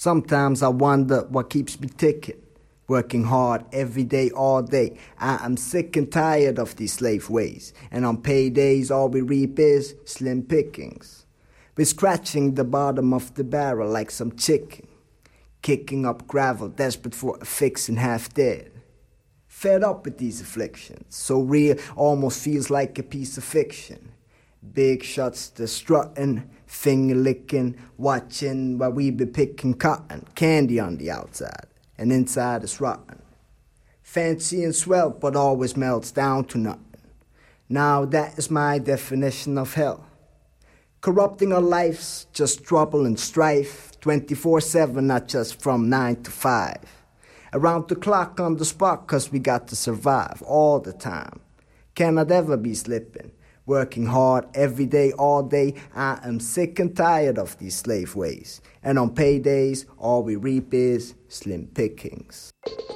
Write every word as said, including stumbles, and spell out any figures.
Sometimes I wonder what keeps me ticking. Working hard every day, all day. I am sick and tired of these slave ways. And on paydays, all we reap is slim pickings. We're scratching the bottom of the barrel like some chicken. Kicking up gravel, desperate for a fix and half dead. Fed up with these afflictions, so real, almost feels like a piece of fiction. Big shots, the strutting, finger licking, watching while we be picking cotton, candy on the outside, and inside is rotten. Fancy and swell, but always melts down to nothing. Now that is my definition of hell. Corrupting our lives, just trouble and strife, twenty-four seven, not just from nine to five. Around the clock on the spot, cause we got to survive all the time. Cannot ever be slipping. Working hard every day, all day. I am sick and tired of these slave ways. And on paydays, all we reap is slim pickings.